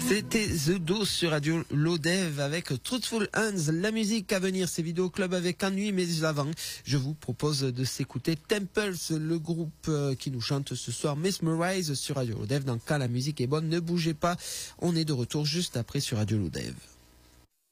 C'était The Dose sur Radio Lodev avec Truthful Hands. La musique à venir, c'est Vidéo Club avec Ennui, mais avant, je vous propose de s'écouter Temples, le groupe qui nous chante ce soir Mesmerize sur Radio Lodev. Dans Quand la musique est bonne, ne bougez pas. On est de retour juste après sur Radio Lodev.